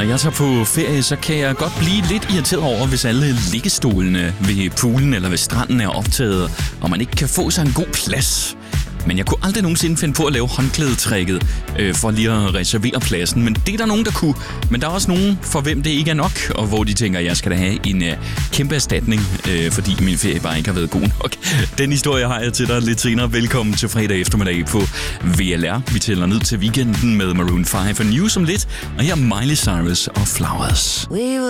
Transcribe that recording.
jeg tager på ferie, så kan jeg godt blive lidt irriteret over, hvis alle liggestolene ved poolen eller ved stranden er optaget, og man ikke kan få sig en god plads. Men jeg kunne aldrig nogensinde finde på at lave håndklædetrækket for lige at reservere pladsen. Men det er der nogen, der kunne. Men der er også nogen, for hvem det ikke er nok, og hvor de tænker, at jeg skal da have en kæmpe erstatning, fordi min ferie bare ikke har været god nok. Den historie har jeg til dig lidt senere. Velkommen til fredag eftermiddag på VLR. Vi tæller ned til weekenden med Maroon 5 og News om lidt. Og her er Miley Cyrus og Flowers.